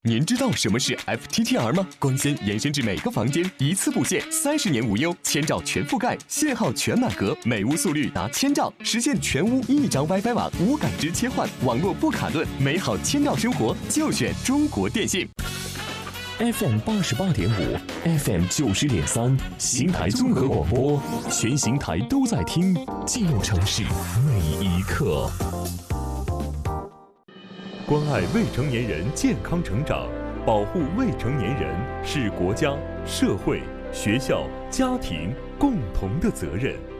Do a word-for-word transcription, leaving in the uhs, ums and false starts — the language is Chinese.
您知道什么是 F T T R 吗？光纤延伸至每个房间，一次布线，三十年无忧，千兆全覆盖，信号全满格，每屋速率达千兆，实现全屋一张 WiFi 网，无感知切换，网络不卡顿，美好千兆生活就选中国电信。 F M 八十八点五 ，F M 九十点三，邢台综合广播，全邢台都在听，记录城市每一刻。 关爱未成年人健康成长，保护未成年人是国家、社会、学校、家庭共同的责任。